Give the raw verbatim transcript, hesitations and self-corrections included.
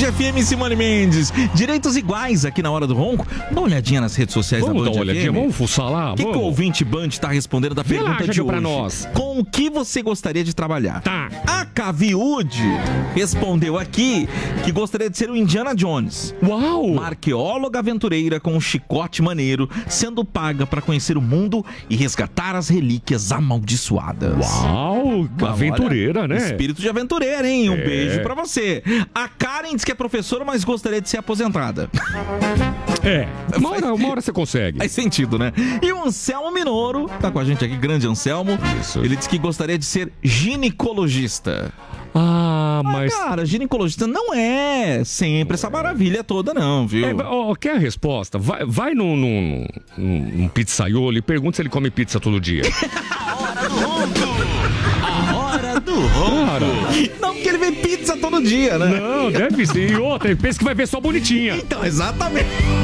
Band F M, Simone Mendes. Direitos iguais aqui na Hora do Ronco. Dá uma olhadinha nas redes sociais vamos da Band dar uma olhadinha, F M. Vamos fuçar lá. O que, que o ouvinte Band tá respondendo da Vê pergunta lá, de pra hoje? nós. Com o que você gostaria de trabalhar? Tá. A Caviúde respondeu aqui que gostaria de ser o Indiana Jones. Uau! Uma arqueóloga aventureira com um chicote maneiro, sendo paga para conhecer o mundo e resgatar as relíquias amaldiçoadas. Uau! Olha, aventureira, né? Espírito de aventureira, hein? Um É. beijo pra você. A Karen diz que é professora, mas gostaria de ser aposentada. É, uma hora, uma hora você consegue. Faz sentido, né? E o Anselmo Minoro, tá com a gente aqui, grande Anselmo. Isso. Ele disse que gostaria de ser ginecologista. Ah, mas... Ah, cara, ginecologista não é sempre essa maravilha toda, não, viu? É, ó, quer a resposta? Vai, vai num, num, num, num pizzaiolo e pergunta se ele come pizza todo dia. A hora do ronco. Cara. Não, porque ele vê pizza todo dia, né? Não, deve ser. E outra, ele pensa que vai ver só bonitinha. Então, exatamente.